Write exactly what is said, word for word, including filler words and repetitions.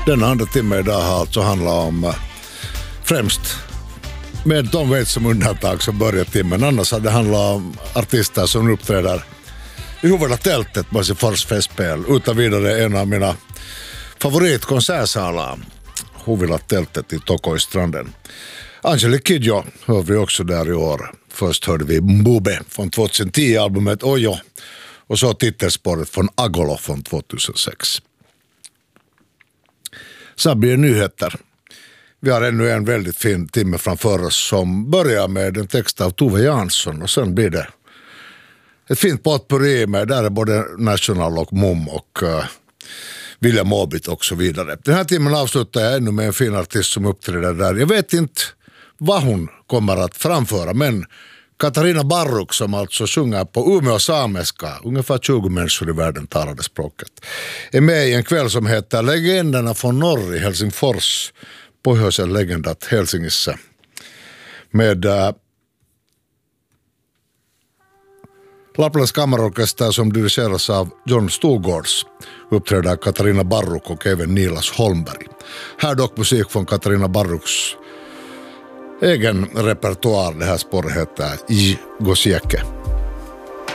Den andra timmen idag har alltså handlat om uh, främst med Tom Waits som undantag som börjar timmen. Annars hade det handlat om artister som uppträder i huvudtältet på Fors festspel. Utan vidare en av mina favoritkonsertsalar. Huvudtältet i Tokoi-stranden. Angelique Kidjo hör vi också där i år. Först hörde vi Mbube från tjugohundratio-albumet Ojo. Och så titelspåret från Agolo från tjugohundrasex. Så blir det nyheter. Vi har ännu en väldigt fin timme framför oss som börjar med en text av Tove Jansson och sen blir det ett fint potpurri med där är både National och Mum och uh, William Orbit och så vidare. Den här timmen avslutar jag ännu med en fin artist som uppträder där. Jag vet inte vad hon kommer att framföra, men Katarina Barruk som alltså sjunger på Umeå samiska, ungefär tjugo människor i världen talar det språket, är med i en kväll som heter Legenderna från norr i Helsingfors, Pohjoisen legendat Helsingissä, med äh, Lapplands kammarorkester som dirigeras av John Stugårds uppträder Katarina Barruk och även Nilas Holmberg. Här dock musik från Katarina Barruks egen repertoar. Det här spåret heter I Gosieke.